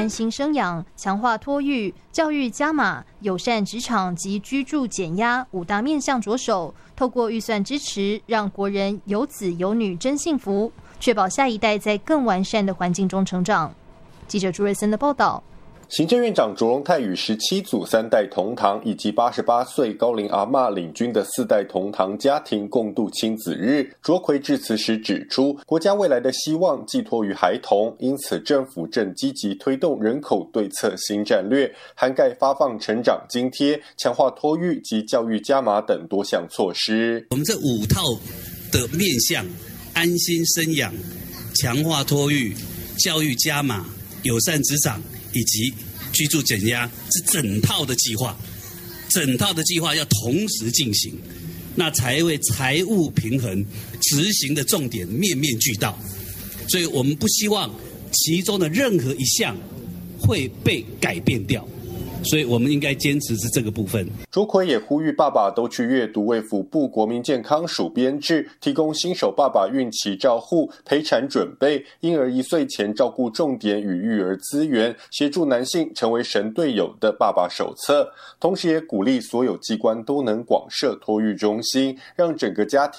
安心生养、强化托育、教育加码、友善职场及居住减压5大面向着手，透过预算支持，让国人有子有女真幸福，确保下一代在更完善的环境中成长。记者朱瑞森的报道。 行政院长卓荣泰与17组3代同堂以及88岁高龄阿嬷领军的4代同堂家庭共度亲子日。卓奎致辞时指出，国家未来的希望寄托于孩童，因此政府正积极推动人口对策新战略，涵盖发放成长津贴、强化托育及教育加码等多项措施。 我们这5套的面向，安心生养、强化托育、教育加码、友善职场以及居住减压，是整套的计划，整套的计划要同时进行，那才会财务平衡，执行的重点面面俱到。所以我们不希望其中的任何一项会被改变掉，所以我们应该坚持是这个部分。 卓奎也呼吁爸爸都去阅读卫福部国民健康署编制，提供新手爸爸孕期照护、陪产准备、婴儿1岁前照顾重点与育儿资源，协助男性成为神队友的爸爸手册。同时也鼓励所有机关都能广设托育中心，让整个家庭